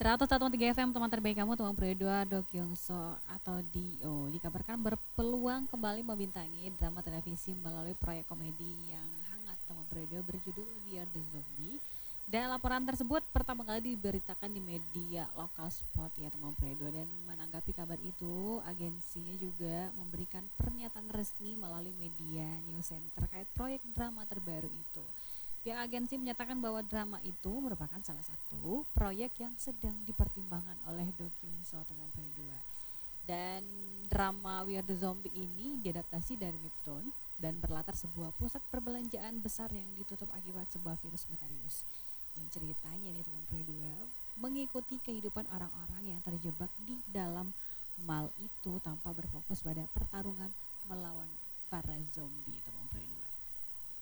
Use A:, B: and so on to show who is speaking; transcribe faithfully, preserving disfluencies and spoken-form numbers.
A: seratus satu koma tiga F M teman terbaik kamu teman Pro dua Do Kyungso atau Dio dikabarkan berpeluang kembali membintangi drama televisi melalui proyek komedi yang hangat teman Pro dua berjudul We Are the Zombie. Dan laporan tersebut pertama kali diberitakan di media lokal spot ya teman Pro dua, dan menanggapi kabar itu agensinya juga memberikan pernyataan resmi melalui media Newsen terkait proyek drama terbaru itu. Pihak agensi menyatakan bahwa drama itu merupakan salah satu proyek yang sedang dipertimbangkan oleh Do Kyung-soo atau Pro dua. Dan drama We Are the Zombie ini diadaptasi dari webtoon dan berlatar sebuah pusat perbelanjaan besar yang ditutup akibat sebuah virus misterius. Dan ceritanya nih teman Pro dua mengikuti kehidupan orang-orang yang terjebak di dalam mall itu tanpa berfokus pada pertarungan melawan para zombie teman Pro dua.